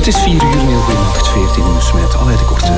Het is 4 uur, heel goeienacht, 14 nieuws met Alain de Korte.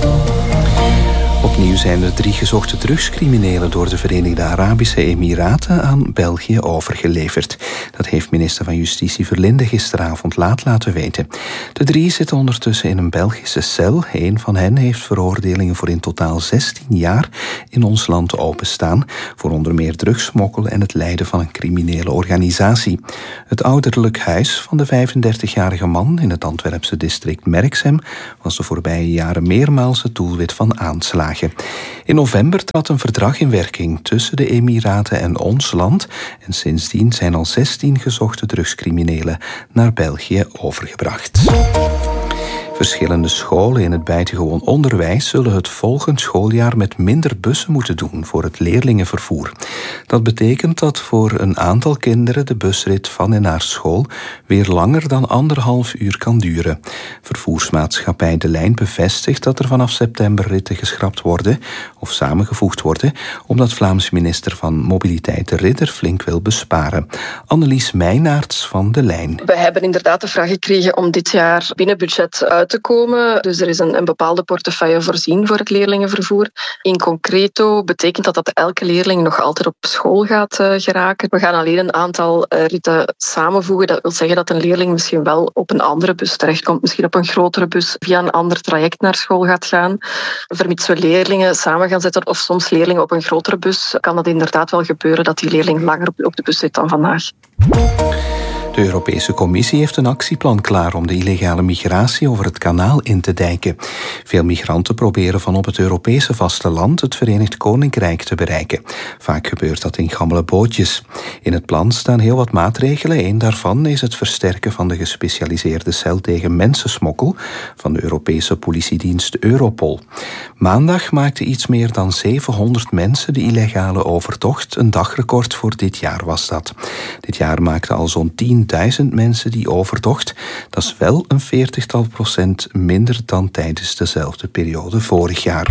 Opnieuw zijn er 3 gezochte drugscriminelen door de Verenigde Arabische Emiraten aan België overgeleverd. Dat heeft minister van Justitie Verlinde gisteravond laat laten weten. De 3 zitten ondertussen in een Belgische cel. Eén van hen heeft veroordelingen voor in totaal 16 jaar in ons land openstaan, voor onder meer drugssmokkel en het leiden van een criminele organisatie. Het ouderlijk huis van de 35-jarige man in het Antwerpse district Merksem was de voorbije jaren meermaals het doelwit van aanslagen. In november trad een verdrag in werking tussen de Emiraten en ons land en sindsdien zijn al 16 gezochte drugscriminelen naar België overgebracht. Verschillende scholen in het buitengewoon onderwijs zullen het volgend schooljaar met minder bussen moeten doen voor het leerlingenvervoer. Dat betekent dat voor een aantal kinderen de busrit van en naar school weer langer dan 1,5 uur kan duren. Vervoersmaatschappij De Lijn bevestigt dat er vanaf september ritten geschrapt worden of samengevoegd worden, omdat Vlaams minister van Mobiliteit De Ridder flink wil besparen. Annelies Meijnaerts van De Lijn. We hebben inderdaad de vraag gekregen om dit jaar binnen budget uit te komen. Dus er is een bepaalde portefeuille voorzien voor het leerlingenvervoer. In concreto betekent dat elke leerling nog altijd op school gaat geraken. We gaan alleen een aantal ritten samenvoegen. Dat wil zeggen dat een leerling misschien wel op een andere bus terechtkomt, misschien op een grotere bus via een ander traject naar school gaat gaan. Vermits we leerlingen samen gaan zetten of soms leerlingen op een grotere bus, kan dat inderdaad wel gebeuren dat die leerling langer op de bus zit dan vandaag. De Europese Commissie heeft een actieplan klaar om de illegale migratie over het kanaal in te dijken. Veel migranten proberen van op het Europese vasteland het Verenigd Koninkrijk te bereiken. Vaak gebeurt dat in gammele bootjes. In het plan staan heel wat maatregelen. Eén daarvan is het versterken van de gespecialiseerde cel tegen mensensmokkel van de Europese politiedienst Europol. Maandag maakten iets meer dan 700 mensen de illegale overtocht. Een dagrecord voor dit jaar was dat. Dit jaar maakten al zo'n 10.000 mensen die overtocht. Dat is wel een 40% minder dan tijdens dezelfde periode vorig jaar.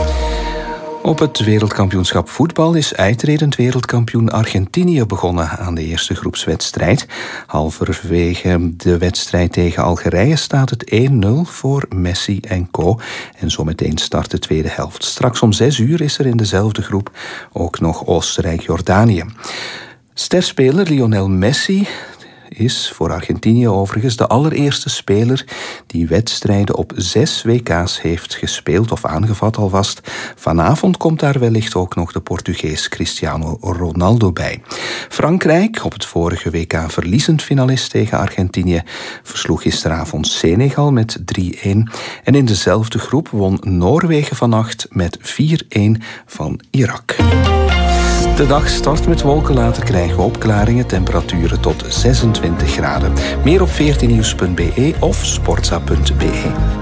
Op het wereldkampioenschap voetbal is uitredend wereldkampioen Argentinië begonnen aan de eerste groepswedstrijd. Halverwege de wedstrijd tegen Algerije staat het 1-0 voor Messi en co. En zometeen start de tweede helft. Straks om 6 uur is er in dezelfde groep ook nog Oostenrijk-Jordanië. Sterspeler Lionel Messi is voor Argentinië overigens de allereerste speler die wedstrijden op 6 WK's heeft gespeeld of aangevat alvast. Vanavond komt daar wellicht ook nog de Portugees Cristiano Ronaldo bij. Frankrijk, op het vorige WK verliezend finalist tegen Argentinië, versloeg gisteravond Senegal met 3-1. En in dezelfde groep won Noorwegen vannacht met 4-1 van Irak. De dag start met wolken, later krijgen we opklaringen, temperaturen tot 26 graden. Meer op 14nieuws.be of sportza.be.